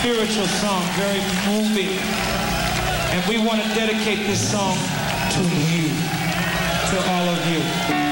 spiritual song, very moving. And we want to dedicate this song to you, to all of you.